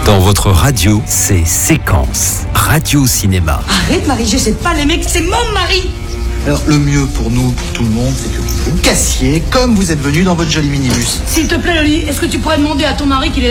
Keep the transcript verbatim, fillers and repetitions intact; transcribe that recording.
Dans votre radio, c'est Séquence, radio-cinéma. Arrête Marie, je sais pas les mecs, c'est mon mari. Alors le mieux pour nous, pour tout le monde, c'est que vous vous cassiez comme vous êtes venu dans votre joli minibus. S'il te plaît Loli, est-ce que tu pourrais demander à ton mari qu'il est